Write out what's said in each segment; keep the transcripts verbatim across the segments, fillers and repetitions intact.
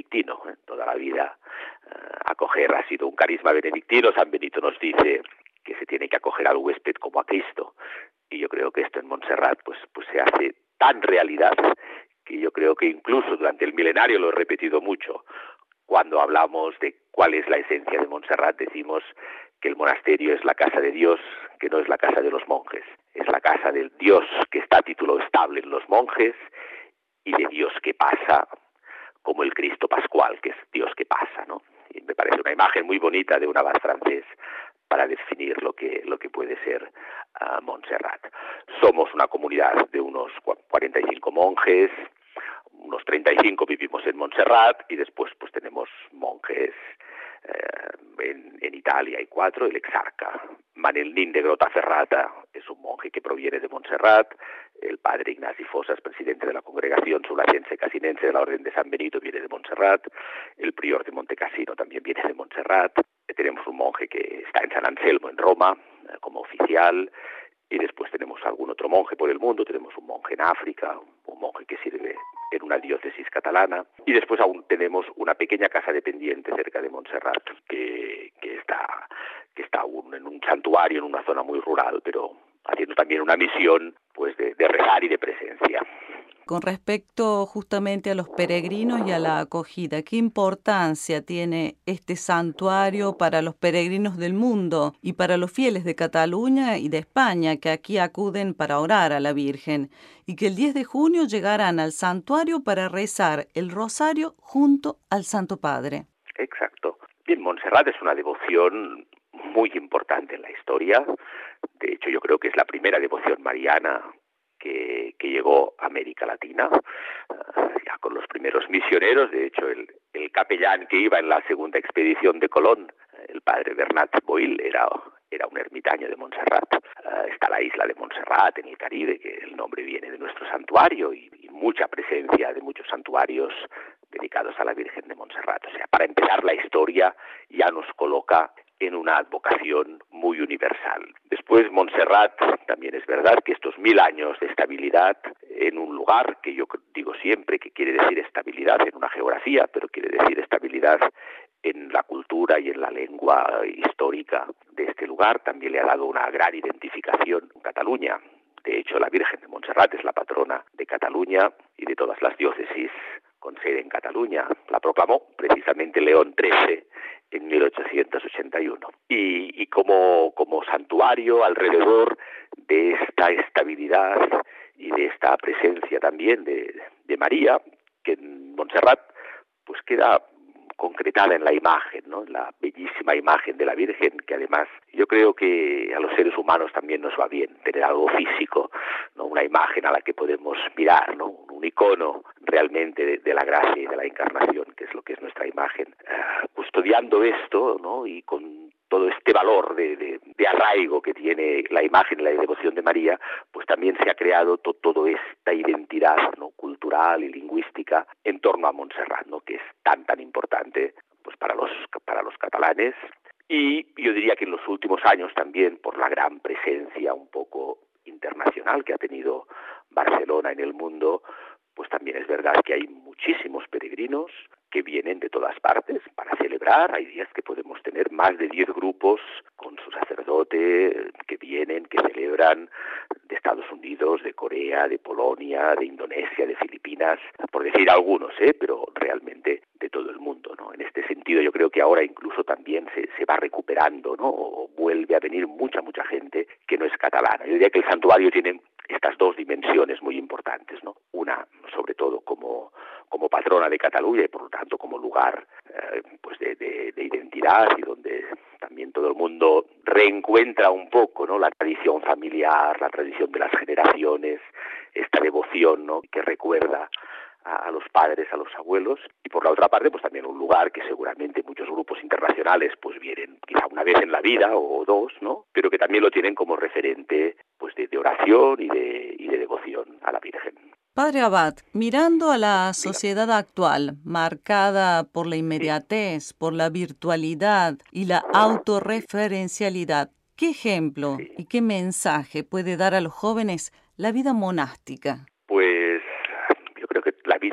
benedictino. ¿eh? Toda la vida eh, acoger ha sido un carisma benedictino. San Benito nos dice que se tiene que acoger al huésped como a Cristo. Y yo creo que esto en Montserrat pues, pues se hace tan realidad que yo creo que incluso durante el milenario, lo he repetido mucho, cuando hablamos de cuál es la esencia de Montserrat, decimos que el monasterio es la casa de Dios, que no es la casa de los monjes. Es la casa del Dios que está a título estable en los monjes y de Dios que pasa como el Cristo Pascual, que es Dios que pasa, ¿no? Y me parece una imagen muy bonita de un abad francés para definir lo que, lo que puede ser uh, Montserrat. Somos una comunidad de unos cuarenta y cinco monjes, unos treinta y cinco vivimos en Montserrat y después pues tenemos monjes eh, en, en Italia hay cuatro, el exarca Manelnín de Grottaferrata es un monje que proviene de Montserrat, el padre Ignasi Fosas, presidente de la congregación sulacense casinense de la Orden de San Benito, viene de Montserrat, el prior de Montecassino también viene de Montserrat, tenemos un monje que está en San Anselmo en Roma eh, como oficial. Y después tenemos algún otro monje por el mundo, tenemos un monje en África, un monje que sirve en una diócesis catalana, y después aún tenemos una pequeña casa dependiente cerca de Montserrat, que, que está, que está aún en un santuario, en una zona muy rural, pero haciendo también una misión pues de, de rezar y de presencia. Con respecto justamente a los peregrinos y a la acogida, ¿qué importancia tiene este santuario para los peregrinos del mundo y para los fieles de Cataluña y de España que aquí acuden para orar a la Virgen y que el diez de junio llegarán al santuario para rezar el rosario junto al Santo Padre? Exacto. Bien, Montserrat es una devoción muy importante en la historia. De hecho, yo creo que es la primera devoción mariana Que, que llegó a América Latina, uh, ya con los primeros misioneros. De hecho, el, el capellán que iba en la segunda expedición de Colón, el padre Bernat Boil, era, era un ermitaño de Montserrat. Uh, está la isla de Montserrat en el Caribe, que el nombre viene de nuestro santuario, y, y mucha presencia de muchos santuarios dedicados a la Virgen de Montserrat. O sea, para empezar, la historia ya nos coloca en una advocación muy universal. Después, Montserrat, también es verdad que estos mil años de estabilidad en un lugar, que yo digo siempre que quiere decir estabilidad en una geografía, pero quiere decir estabilidad en la cultura y en la lengua histórica de este lugar, también le ha dado una gran identificación en Cataluña. De hecho, la Virgen de Montserrat es la patrona de Cataluña y de todas las diócesis con sede en Cataluña. La proclamó precisamente León trece en mil ochocientos ochenta y uno. Y, y como, como santuario alrededor de esta estabilidad y de esta presencia también de, de María, que en Montserrat pues queda concretada en la imagen, ¿no? La bellísima imagen de la Virgen, que además yo creo que a los seres humanos también nos va bien tener algo físico, ¿no? Una imagen a la que podemos mirar, ¿no? Un icono realmente de, de la gracia y de la encarnación, que es lo que es nuestra imagen. Uh, custodiando esto, ¿no? Y con todo este valor de, de, de arraigo que tiene la imagen y la devoción de María, pues también se ha creado to, toda esta identidad, ¿no? Cultural y lingüística en torno a Montserrat, ¿no? Que es tan tan importante pues para los para los catalanes. Y yo diría que en los últimos años también, por la gran presencia un poco internacional que ha tenido Barcelona en el mundo, pues también es verdad que hay muchísimos peregrinos que vienen de todas partes para celebrar. Hay días que podemos tener más de diez grupos con su sacerdote que vienen, que celebran de Estados Unidos, de Corea, de Polonia, de Indonesia, de Filipinas, por decir algunos, ¿eh? Pero realmente de todo el mundo, ¿no? En este sentido yo creo que ahora incluso también se, se va recuperando, ¿no? O vuelve a venir mucha, mucha gente que no es catalana. Yo diría que el santuario tiene estas dos dimensiones muy importantes, ¿no? Una, sobre todo, como, como patrona de Cataluña y por lo tanto como lugar eh, pues de, de, de identidad y donde también todo el mundo reencuentra un poco, ¿no? La tradición familiar, la tradición de las generaciones, esta devoción, ¿no? Que recuerda a, a los padres, a los abuelos, y por la otra parte pues también un lugar que seguramente muchos grupos internacionales pues vienen quizá una vez en la vida o dos, ¿no? Pero que también lo tienen como referente pues de, de oración y de, y de devoción a la Virgen. Padre Abad, mirando a la sociedad actual, marcada por la inmediatez, por la virtualidad y la autorreferencialidad, ¿qué ejemplo Sí. y qué mensaje puede dar a los jóvenes la vida monástica? Pues yo creo que la vida cristiana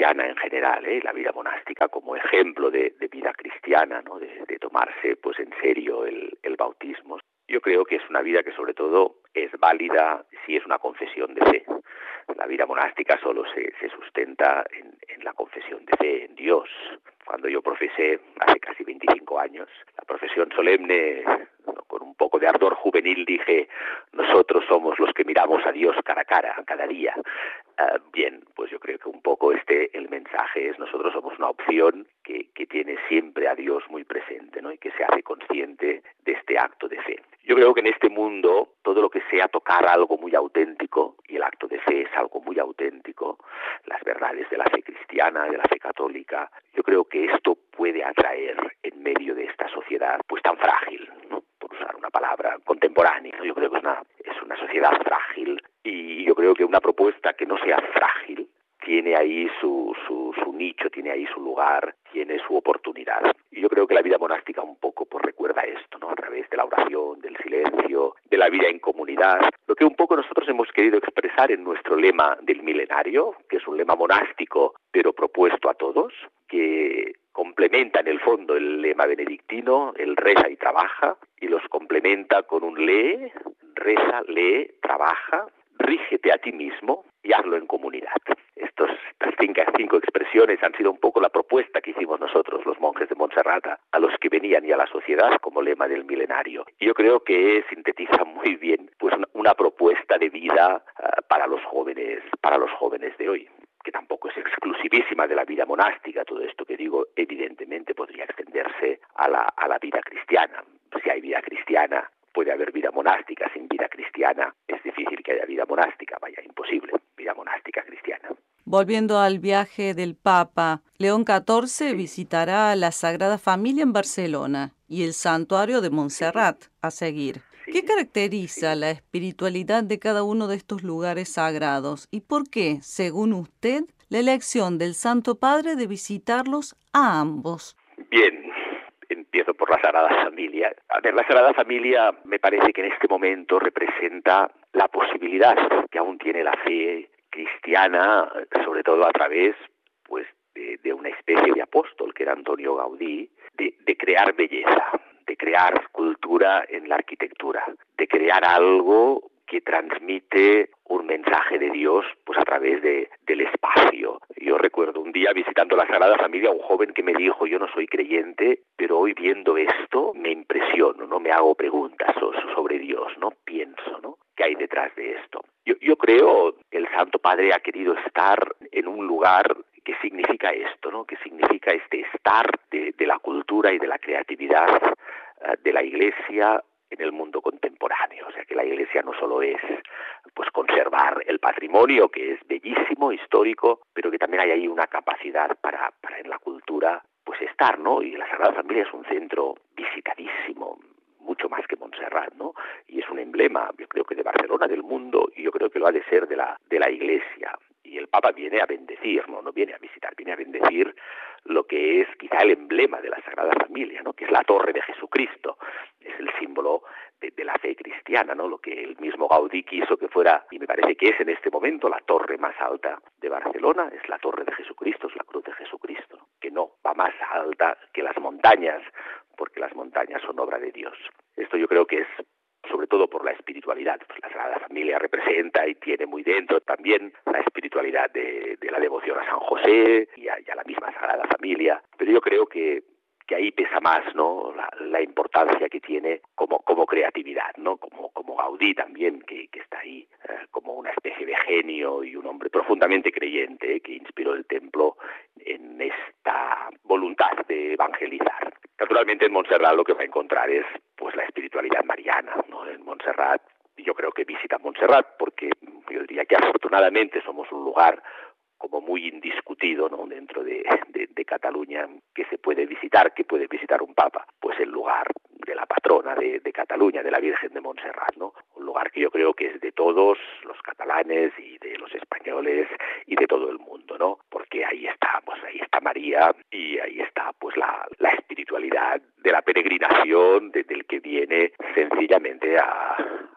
cristiana en general, ¿eh? La vida monástica como ejemplo de, de vida cristiana, ¿no? De, de tomarse pues en serio el, el bautismo. Yo creo que es una vida que sobre todo es válida si es una confesión de fe. La vida monástica solo se, se sustenta en, en la confesión de fe en Dios. Cuando yo profesé hace casi veinticinco años, la profesión solemne, con un poco de ardor juvenil, dije: nosotros somos los que miramos a Dios cara a cara, cada día. Uh, bien, pues yo creo que un poco este, el mensaje es: nosotros somos una opción que, que tiene siempre a Dios muy presente, ¿no? Y que se hace consciente de este acto de fe. Yo creo que en este mundo todo lo que sea tocar algo muy auténtico, y el acto de fe es algo muy auténtico, las verdades de la fe cristiana, de la fe católica, yo creo que esto puede atraer en medio de esta sociedad pues tan frágil, ¿no? Por usar una palabra contemporánea. Yo creo que es una, es una sociedad frágil, y yo creo que una propuesta que no sea frágil tiene ahí su, su, su nicho, tiene ahí su lugar, tiene su oportunidad. Y yo creo que la vida monástica un poco pues recuerda esto, ¿no? A través de la oración, del silencio, de la vida en comunidad. Lo que un poco nosotros hemos querido expresar en nuestro lema del milenario, que es un lema monástico, pero propuesto a todos, que complementa en el fondo el lema benedictino, el reza y trabaja, y los complementa con un lee, reza, lee, trabaja, rígete a ti mismo y hazlo en comunidad. Estos, estas cinco, cinco expresiones han sido un poco la propuesta que hicimos nosotros, los monjes de Montserrat, a los que venían y a la sociedad como lema del milenario. Y yo creo que sintetiza muy bien pues una, una propuesta de vida uh, para los jóvenes, para los jóvenes de hoy, que tampoco es exclusivísima de la vida monástica. Todo esto que digo evidentemente podría extenderse a la, a la vida cristiana. Si hay vida cristiana, puede haber vida monástica. Sin vida cristiana es difícil que haya vida monástica, vaya, imposible, vida monástica cristiana. Volviendo al viaje del Papa, León catorce sí. visitará la Sagrada Familia en Barcelona y el Santuario de Montserrat sí. a seguir. Sí. ¿Qué caracteriza sí. la espiritualidad de cada uno de estos lugares sagrados? ¿Y por qué, según usted, la elección del Santo Padre de visitarlos a ambos? Bien. Empiezo por la Sagrada Familia. A ver, la Sagrada Familia me parece que en este momento representa la posibilidad que aún tiene la fe cristiana, sobre todo a través pues de, de una especie de apóstol que era Antonio Gaudí, de, de crear belleza, de crear cultura en la arquitectura, de crear algo que transmite un mensaje de Dios pues a través de, del espacio. Yo recuerdo un día visitando la Sagrada Familia un joven que me dijo: yo no soy creyente, pero hoy viendo esto me impresiono, no me hago preguntas sobre Dios, no pienso, ¿no? ¿Qué hay detrás de esto? Yo, yo creo que el Santo Padre ha querido estar en un lugar que significa esto, ¿no? Que significa este estar de, de la cultura y de la creatividad uh, de la Iglesia en el mundo contemporáneo. O sea, que la Iglesia no solo es pues conservar el patrimonio, que es bellísimo, histórico, pero que también hay ahí una capacidad para, para en la cultura pues estar, ¿no? Y la Sagrada Familia es un centro visitadísimo, mucho más que Montserrat, ¿no? Y es un emblema, yo creo que de Barcelona, del mundo, y yo creo que lo ha de ser de la, de la Iglesia. Y el Papa viene a bendecir, ¿no? No viene a visitar, viene a bendecir lo que es quizá el emblema de la Sagrada Familia, ¿no? Que es la torre de Jesucristo. Es el símbolo de, de la fe cristiana, ¿no? Lo que el mismo Gaudí quiso que fuera, y me parece que es en este momento la torre más alta de Barcelona, es la torre de Jesucristo, es la cruz de Jesucristo, ¿no? Que no va más alta que las montañas, porque las montañas son obra de Dios. Esto yo creo que es sobre todo por la espiritualidad. Pues la Sagrada Familia representa y tiene muy dentro también la espiritualidad de, de la devoción a San José y a, y a la misma Sagrada Familia. Pero yo creo que, que ahí pesa más, ¿no? La, la importancia que tiene como, como creatividad, ¿no? Como, como Gaudí también, que, que está ahí eh, como una especie de genio y un hombre profundamente creyente, ¿eh? Que inspiró el templo en esta voluntad de evangelizar. Naturalmente en Montserrat lo que va a encontrar es pues la espiritualidad mariana, ¿no? En Montserrat, yo creo que visita Montserrat porque yo diría que afortunadamente somos un lugar como muy indiscutido, ¿no? Dentro de, de, de Cataluña, que se puede visitar, que puede visitar un papa, pues el lugar de la patrona de, de Cataluña, de la Virgen de Montserrat, ¿no? Un lugar que yo creo que es de todos los catalanes y de los españoles y de todo el mundo, ¿no? Porque ahí está, pues ahí está María y ahí está pues la, la espiritualidad de la peregrinación, de, del que viene sencillamente a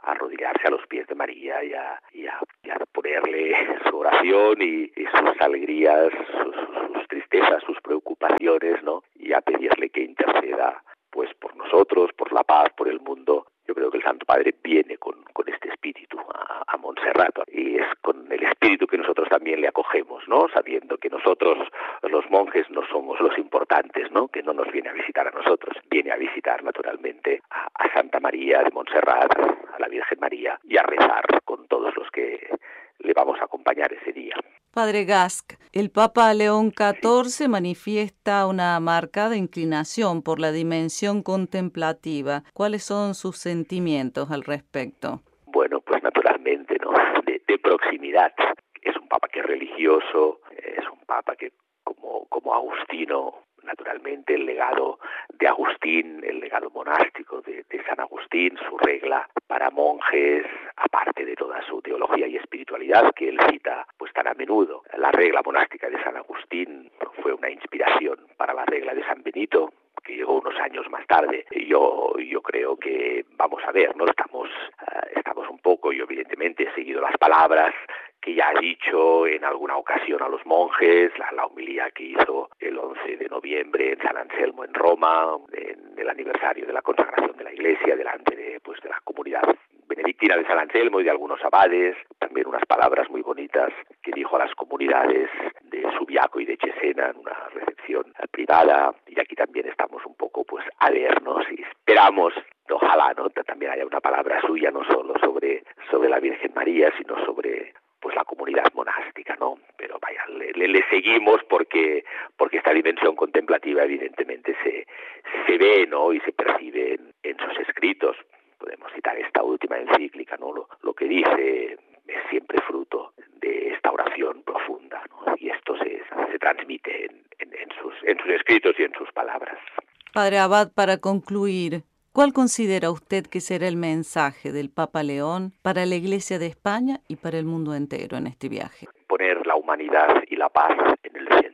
a arrodillarse a los pies de María y a, y a, y a ponerle su oración y, y sus alegrías, sus, sus tristezas, sus preocupaciones, ¿no? Y a pedirle que interceda pues por nosotros, por la paz, por el mundo. Yo creo que el Santo Padre viene con, con este espíritu a, a Montserrat, y es con el espíritu que nosotros también le acogemos, ¿no? Sabiendo que nosotros, los monjes, no somos los importantes, ¿no? Que no nos viene a visitar a nosotros, viene a visitar naturalmente a, a Santa María de Montserrat, a la Virgen María, y a rezar con todos los que le vamos a acompañar ese día. Padre Gask, el Papa León catorce manifiesta una marcada inclinación por la dimensión contemplativa. ¿Cuáles son sus sentimientos al respecto? Bueno, pues naturalmente, ¿no? De, de proximidad. Es un Papa que es religioso, es un Papa que, como, como Agustino, naturalmente el legado de Agustín, el legado monástico de, de San Agustín, su regla para monjes, aparte de toda su teología y espiritualidad que él cita pues tan a menudo. La regla monástica de San Agustín fue una inspiración para la regla de San Benito, que llegó unos años más tarde. Yo, yo creo que, vamos a ver, ¿no? Estamos, uh, estamos un poco, yo evidentemente he seguido las palabras que ya ha dicho en alguna ocasión a los monjes, la, la homilía que hizo el once de noviembre en San Anselmo en Roma, en el aniversario de la consagración de la Iglesia, delante de, pues, de la comunidad benedictina de San Anselmo y de algunos abades. También unas palabras muy bonitas que dijo a las comunidades de Subiaco y de Cesena en una recepción privada. Y aquí también estamos un poco pues a vernos y esperamos, ojalá, ¿no? También haya una palabra suya, no solo sobre, sobre la Virgen María, sino sobre pues la comunidad monástica, ¿no? Pero vaya, le, le, le seguimos porque porque esta dimensión contemplativa evidentemente se, se ve, ¿no? Y se percibe en, en sus escritos. Podemos citar esta última encíclica, ¿no? Lo, lo que dice es siempre fruto de esta oración profunda, ¿no? Y esto se, se transmite en, en, en, sus, en sus escritos y en sus palabras. Padre Abad, para concluir, ¿cuál considera usted que será el mensaje del Papa León para la Iglesia de España y para el mundo entero en este viaje? Poner la humanidad y la paz en el centro.